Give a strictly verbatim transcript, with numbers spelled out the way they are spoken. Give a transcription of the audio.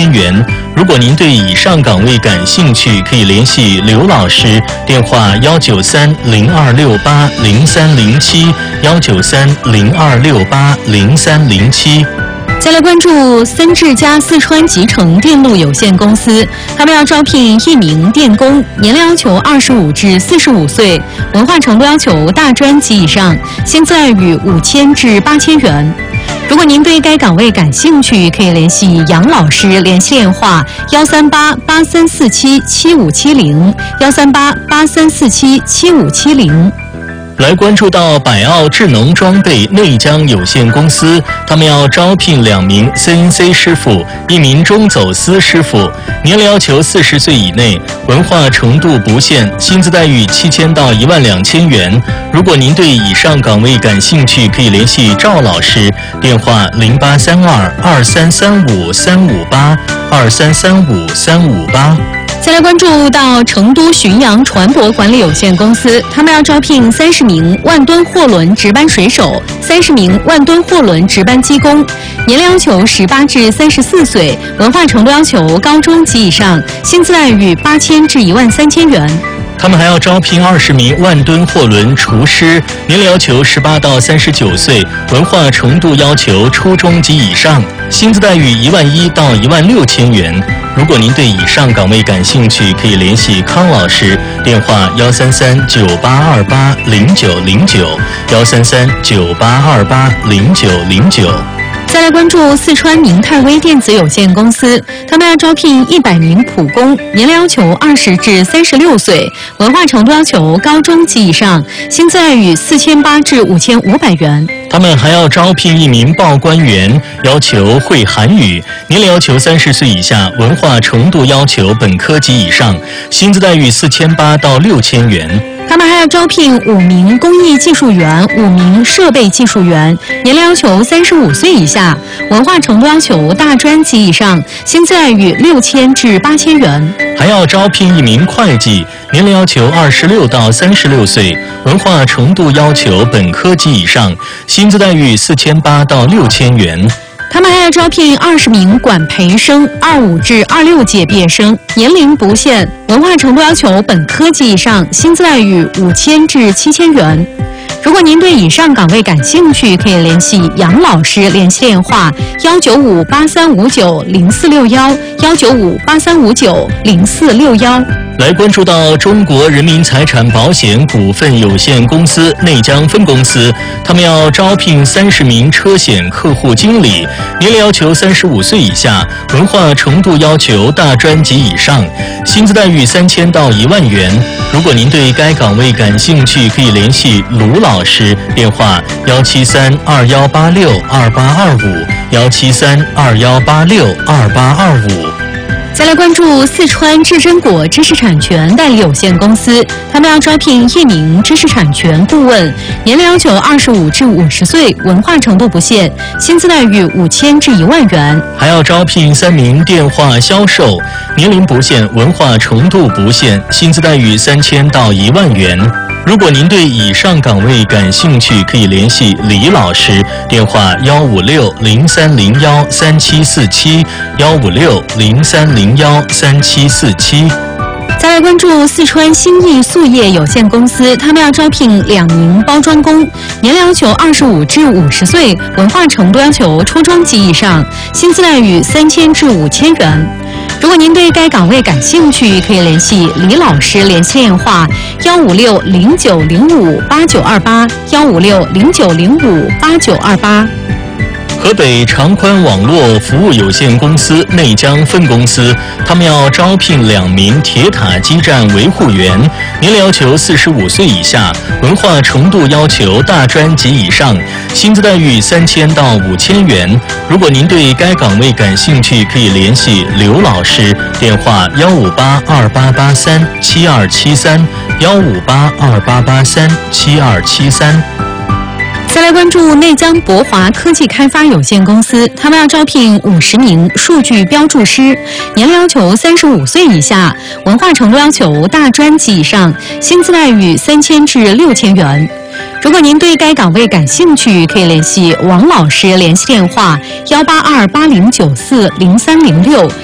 千元。如果您对以上岗位感兴趣，可以联系刘老师，电话幺九三零二六八零三零七幺九三零二六八零三零七。 再来关注森智家四川集成电路有限公司，他们要招聘一名电工，年龄要求二十五至四十五岁，文化程度要求大专及以上，薪资待遇五千至八千元。如果您对该岗位感兴趣，可以联系杨老师，联系电话幺三八八三四七七五七零幺三八八三四七七五七零。 来关注到百奥智能装备内江有限公司，他们要招聘两名 C N C 师傅，一名中走丝师傅，年龄要求四十岁以内，文化程度不限，薪资待遇七千到一万两千元。如果您对以上岗位感兴趣，可以联系赵老师，电话零八三二二三三五三五八二三三五三五八。 再来关注到成都浔阳船舶管理有限公司，他们要招聘三十名万吨货轮值班水手，三十名万吨货轮值班机工，年龄要求十八至三十四岁，文化程度要求高中及以上，薪资待遇八千至一万三千元。 他们还要招聘二十名万吨货轮厨师，年龄要求十八到三十九岁，文化程度要求初中及以上，薪资待遇一万一到一万六千元。如果您对以上岗位感兴趣，可以联系康老师，电话幺三三九八二八零九零九幺三三九八二八零九零九。 再来关注四川明泰微电子有限公司，他们要招聘一百名普工，年龄要求二十至三十六岁，文化程度要求高中及以上，薪资待遇四千八至五千五百元。 他们还要招聘一名报关员，要求会韩语，年龄要求三十岁以下，文化程度要求本科及以上，薪资待遇四千八到六千元。 他们还要招聘五名工艺技术员、五名设备技术员，年龄要求三十五岁以下，文化程度要求大专及以上，薪资待遇六千至八千元。 还要招聘一名会计，年龄要求二十六到三十六岁，文化程度要求本科及以上，薪资待遇四千八到六千元。 他们还要招聘二十名管培生，二五至二六届毕业生，年龄不限，文化程度要求本科及以上，薪资待遇五千至七千元。如果您对以上岗位感兴趣，可以联系杨老师，联系电话幺九五八三五九零四六幺幺九五八三五九零四六幺。 来关注到中国人民财产保险股份有限公司内江分公司，他们要招聘三十名车险客户经理，年龄要求三十五岁以下，文化程度要求大专及以上，薪资待遇三千到一万元。如果您对该岗位感兴趣，可以联系卢老师，电话幺七三二幺八六二八二五幺七三二幺八六二八二五。 再来关注四川智臻果知识产权代理有限公司，他们要招聘一名知识产权顾问，年龄要求二十五至五十岁，文化程度不限，薪资待遇五千至一万元。 还要招聘三名电话销售，年龄不限，文化程度不限，薪资待遇三千到一万元。如果您对以上岗位感兴趣，可以联系李老师，电话幺五六零三零幺三七四七幺五六零三零幺三七四七。 再来关注四川新义塑业有限公司，他们要招聘两名包装工，年龄要求二十五至五十岁，文化程度要求初中及以上，薪资待遇三千至五千元。如果您对该岗位感兴趣，可以联系李老师，联系电话幺五六零九零五八九二八幺五六零九零五八九二八。 河北长宽网络服务有限公司内江分公司，他们要招聘两名铁塔基站维护员，年龄要求四十五岁以下，文化程度要求大专及以上，薪资待遇三千到五千元。如果您对该岗位感兴趣，可以联系刘老师，电话幺五八二八八三七二七三幺五八二八八三七二七三。 再来关注内江博华科技开发有限公司，他们要招聘五十名数据标注师，年龄要求三十五岁以下，文化程度要求大专及以上，薪资待遇三千至六千元。如果您对该岗位感兴趣，可以联系王老师，联系电话幺八二八零九四零三零六